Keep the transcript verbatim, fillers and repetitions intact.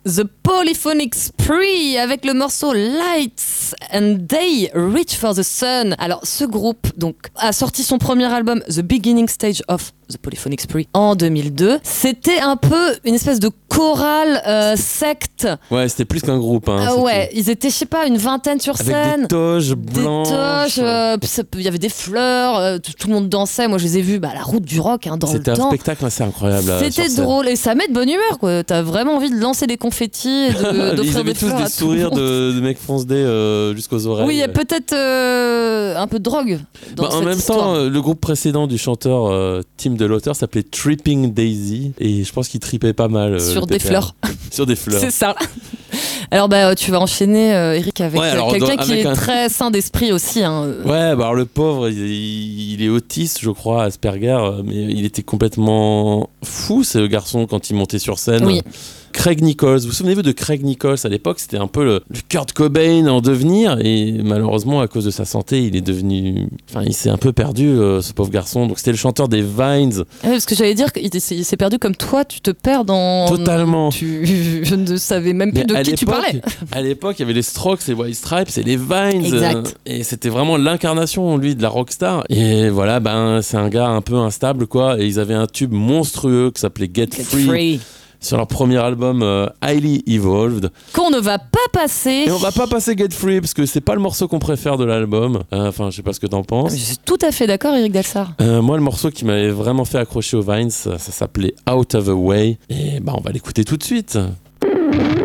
The Polyphonic Spree avec le morceau Lights and Day, Reach for the Sun. Alors ce groupe donc a sorti son premier album The Beginning Stage of The Polyphonic Spree en deux mille deux. C'était un peu une espèce de chorale euh, secte. Ouais, c'était plus qu'un groupe. Hein, euh, ouais, ils étaient, je sais pas, une vingtaine sur avec scène. Des toges blanches. Des toges, euh, il y avait des fleurs, euh, tout, tout le monde dansait. Moi, je les ai vus bah, à la route du rock hein, dans le temps. C'était un spectacle assez incroyable. C'était drôle et ça met de bonne humeur. Quoi. T'as vraiment envie de lancer des confettis et de, d'offrir Ils avaient des tous fleurs des à sourires tout le monde. de, de mecs foncedés euh, jusqu'aux oreilles. Oui, il y a peut-être euh, un peu de drogue dans bah, cette En même histoire. temps, le groupe précédent du chanteur euh, Tim DeLaughter s'appelait Tripping Daisy et je pense qu'il tripait pas mal. Euh, Sur des fleurs. Sur des fleurs. C'est ça. Alors bah tu vas enchaîner euh, Eric avec ouais, alors, quelqu'un dans, qui avec est un... très sain d'esprit aussi. Hein. Ouais, bah alors le pauvre, il, il est autiste, je crois, Asperger, mais il était complètement fou ce garçon quand il montait sur scène. Oui. Craig Nichols, vous vous souvenez-vous de Craig Nichols à l'époque? C'était un peu le, le Kurt Cobain en devenir et malheureusement à cause de sa santé il est devenu, enfin il s'est un peu perdu euh, ce pauvre garçon. Donc c'était le chanteur des Vines. Ah, parce que j'allais dire qu'il s'est, il s'est perdu comme toi, tu te perds dans... Totalement. Tu... Je ne savais même plus mais de qui tu parlais. À l'époque il y avait les Strokes, les White Stripes et les Vines. Exact. Euh, et c'était vraiment l'incarnation lui de la rockstar. Et voilà, ben c'est un gars un peu instable quoi. Et ils avaient un tube monstrueux qui s'appelait Get, Get Free. Free. Sur leur premier album euh, Highly Evolved. Qu'on ne va pas passer. Et on va pas passer Get Free parce que c'est pas le morceau qu'on préfère de l'album. Enfin, euh, je sais pas ce que t'en penses. Je suis tout à fait d'accord, Eric Dalsar. Euh, moi, le morceau qui m'avait vraiment fait accrocher aux Vines, ça, ça s'appelait Out of the Way. Et bah, on va l'écouter tout de suite.